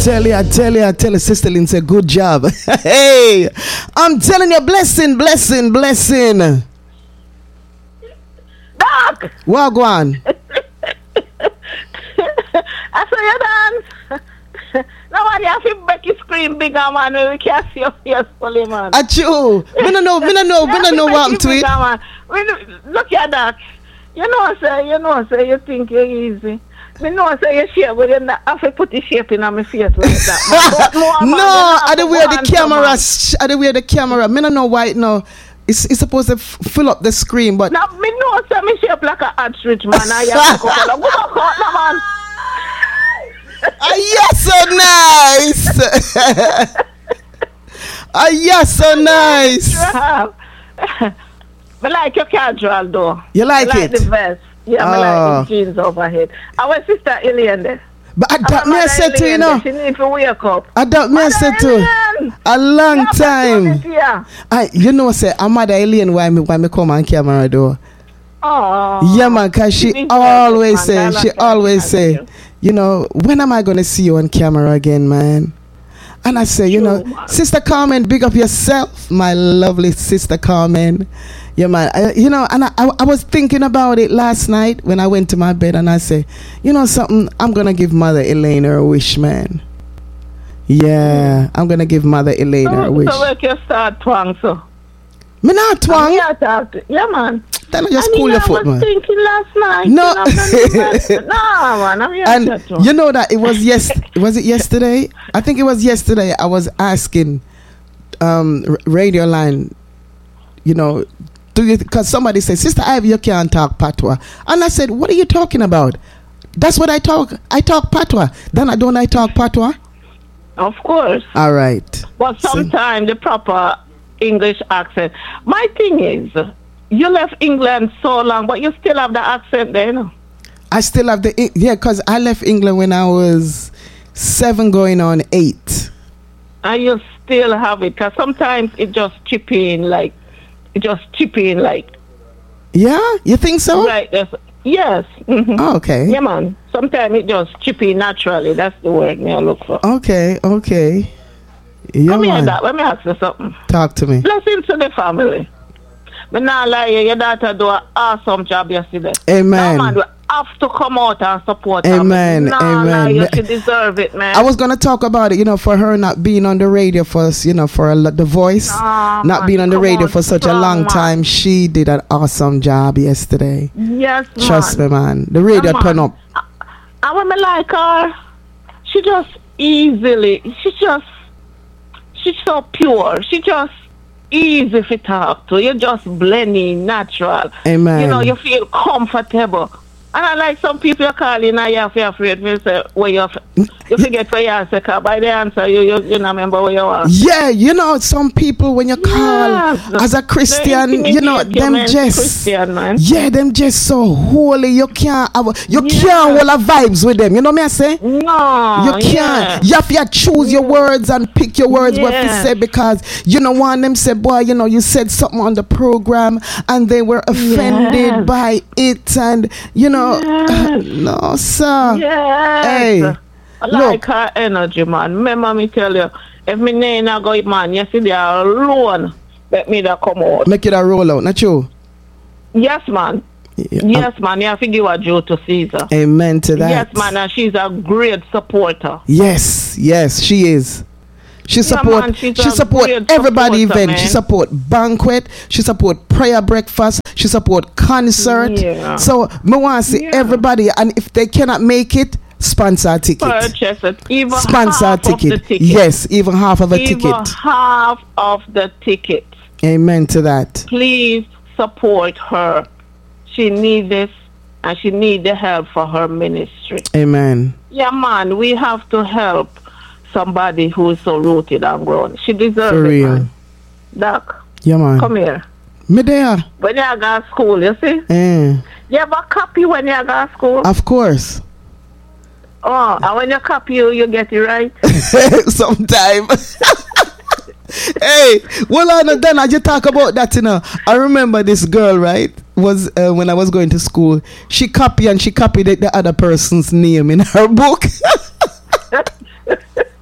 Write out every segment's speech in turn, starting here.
I tell you, Sister Lindsay, good job. Hey, I'm telling you, blessing. Doc! Well, go on. I saw you dance. No man, you have to make you scream bigger, man. We can't see your face fully, man. Achoo! Me no know what I'm to it. Look at that. You know, say, you think you're easy. Me know, say, you shape, but you have to put the shape in my face like that. No, I don't wear the camera. Me no know why it no. It's supposed to fill up the screen, but... No, me know, say, me shape like a ostrich, man. I have to go man. Yes, so nice. Yes, so nice. I like your casual though. You like it? I like the vest. Yeah, I like the jeans overhead. Our sister Alien there. But I doubt me I said to you know. She need to wake up. I doubt me I said to a long time. You know say I'm mother Alien why me come on camera though. Oh. Yeah man, cause she always say, you know, when am I gonna see you on camera again, man? And I say, you know, man. Sister Carmen, big up yourself, my lovely Sister Carmen. Yeah, man. I was thinking about it last night when I went to my bed, and I say, you know something, I'm gonna give Mother Elena a wish, man. Yeah, I'm gonna give Mother Elena a wish. So where can you start twang, so? Me not twang. Yeah, man. Then I just cool your foot, man. I was thinking last night. No. No, man. I'm here. And you know that it was was it yesterday? I think it was yesterday. I was asking radio line, you know, because somebody said, Sister Ivy, you can't talk patois. And I said, what are you talking about? That's what I talk. I talk patois. Then I talk patois? Of course. All right. But sometimes the proper English accent. My thing is, you left England so long, but you still have the accent there, you know? I still have because I left England when I was 7 going on 8. And you still have it, because sometimes it just chip in like. Yeah? You think so? Right, yes. Mm-hmm. Oh, okay. Yeah, man. Sometimes it just chip in naturally. That's the word I look for. Okay. Yeah, come here, Dad. Let me ask you something. Talk to me. Blessings to the family. But now, like, your daughter do an awesome job yesterday. Amen. No, man, we have to come out and support Amen. her. Amen. You should deserve it, man. I was going to talk about it, you know, for her not being on the radio for us, you know, for The Voice, not being on the radio for such a long time. She did an awesome job yesterday. Yes, man. Trust me, man. The radio turn up. I want to like her. She's so pure. She just easy to talk to. You just blending natural. Amen. You know, you feel comfortable. And I like some people you call in and you feel afraid to say where you forget where you answer, because by the answer you don't remember where you are. Yeah, you know, some people when you call as a Christian, you know, them just Christian, man. Yeah, them just so holy. You can't hold a vibes with them. You know what I say? No. You can't. You have to choose your words and pick your words what you say, because you know one of them said, boy, you know, you said something on the program and they were offended by it, and you know. No, sir. Yes. Hey, I like her energy, man. Remember me tell you, if me name not go, man, yesterday alone, let me that come out. Make it a roll out, not you? Yes, man. Yes, man. You have to give her due to Caesar. Amen to that. Yes, man. And she's a great supporter. Yes, she is. She support everybody event. Man. She support banquet. She support prayer breakfast. She support concert. Yeah. So me want to see everybody, and if they cannot make it, sponsor a ticket. Purchase it. Even sponsor half a ticket. Of the ticket. Yes, even half of a ticket. Even half of the ticket. Amen to that. Please support her. She needs this, and she needs the help for her ministry. Amen. Yeah, man. We have to help somebody who is so rooted and grown. She deserves for real. It, man. Doc. Yeah, man. Come here. Me there. When you go to school, you see? You have a copy when you go to school? Of course. Oh, and when you copy, you get it right? Sometime. Hey, well, then I just talk about that, you know. I remember this girl, right? Was when I was going to school, she copied the other person's name in her book.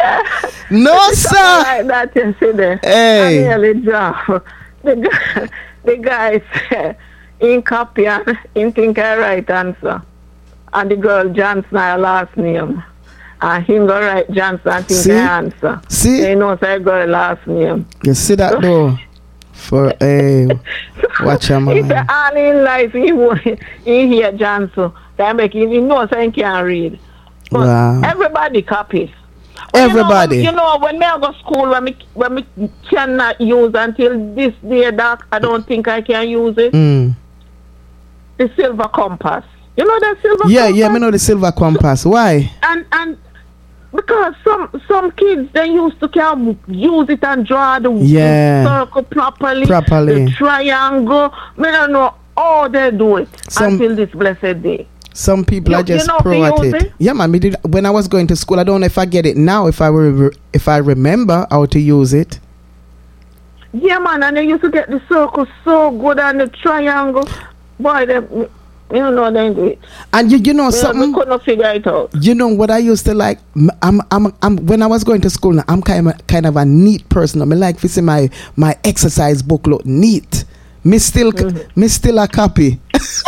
No, sir. Like that, you see there. Hey. I nearly dropped. The guy said, in copy and in think I right answer. And the girl Johnson her last name. And him go right Johnson and think I answer. See? They know say girl last name. You see that though? For watch your man. He said all in life he hear Johnson. That make him know say he can't read. But wow. everybody copies. Everybody. You know, when me go to school, when me cannot use until this day, Doc, I don't think I can use it. The silver compass. You know that silver compass? Yeah, me know the silver compass. Why? And because some kids, they used to can use it and draw the circle properly. The triangle. Me don't know how they do it until this blessed day. Some people are just pro at it. Yeah, man. When I was going to school, I don't know if I get it now. If I remember how to use it. Yeah, man. And they used to get the circle so good and the triangle. Boy, they do it. And you know something. I couldn't figure it out. You know what I used to like. I'm when I was going to school. Now, I'm kind of a neat person. I like to see my exercise book look neat. Me still a copy.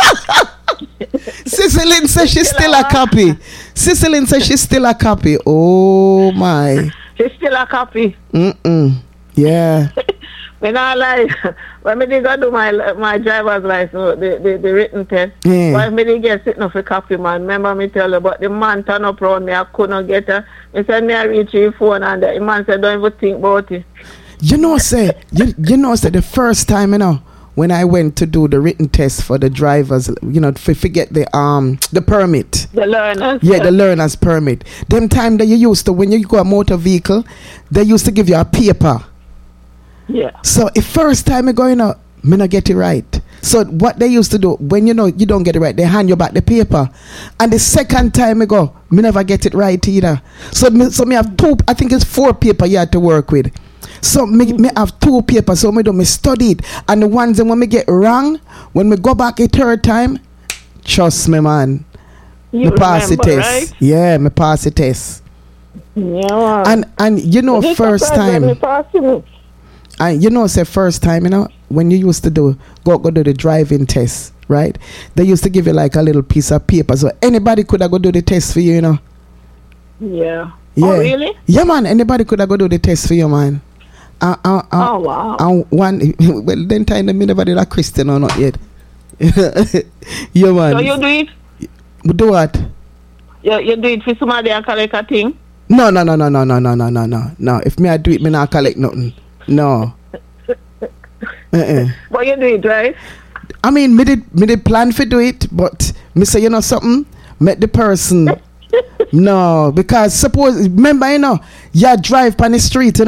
Cicely says she's still a copy. Cicely says she's still a copy. Oh my. She's still a copy. Yeah. When I like when me did go do my driver's license, the written test. Yeah. When me did get sitting off a copy, man. Remember me tell you about the man turn up around me, I couldn't get her. He said me I reach your phone and the man said don't even think about it. You know say the first time, when I went to do the written test for the drivers, forget the permit. The learners. Yeah, the learner's permit. Them time that you used to, when you go a motor vehicle, they used to give you a paper. Yeah. So the first time you go, me not get it right. So what they used to do, when you don't get it right, they hand you back the paper. And the second time you go, me never get it right either. So me have I think it's 4 paper you had to work with. So me have 2 papers, so me study it. And the ones that when me get wrong, when me go back a third time, trust me, man. You me pass the test. Right? Yeah, me pass the test. Yeah. And first time. And say first time, when you used to go do the driving test, right? They used to give you like a little piece of paper. So anybody could have go do the test for you, Yeah. Yeah. Oh, really? Yeah, man. Anybody could have go do the test for you, man. Oh, wow. And well, then time me never did a Christian or not yet. Yeah, man. So you do it? Do what? You do it for somebody and collect a thing? No. If me I do it, me not collect nothing. No. But you do it, right? I mean, me did plan to do it, but me say, something? Met the person. No, because suppose, remember, you drive on the street,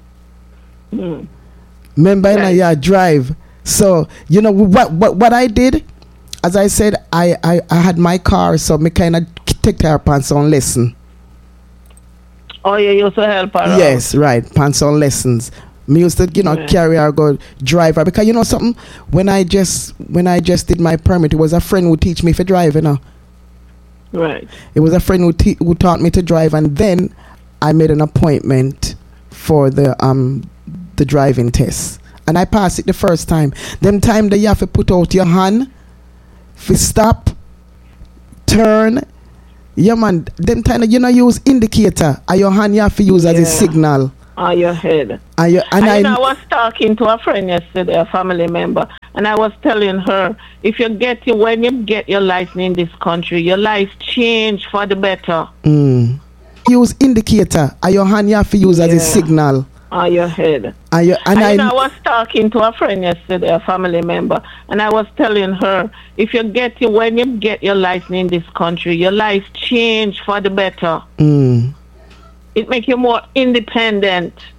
Remember, right. You drive. So, what I did, as I said, I had my car, so me kind of take her pants on lesson. Oh, you used to help her out. Yes, right, pants on lessons. Me used to, carry her, go drive her. Because something, when I just did my permit, it was a friend who teach me for drive, Right. It was a friend who taught me to drive, and then I made an appointment for the driving test, and I passed it the first time. Them time that you have to put out your hand, for stop, turn. Yeah, man. Them time that you not use indicator, and your hand you have to use as a signal. On your head. I was talking to a friend yesterday, a family member, and I was telling her, when you get your license in this country, your life change for the better. Use indicator, and your hand you have to use as a signal. On your head. I was talking to a friend yesterday, a family member, and I was telling her, when you get your license in this country, your life change for the better. It make you more independent.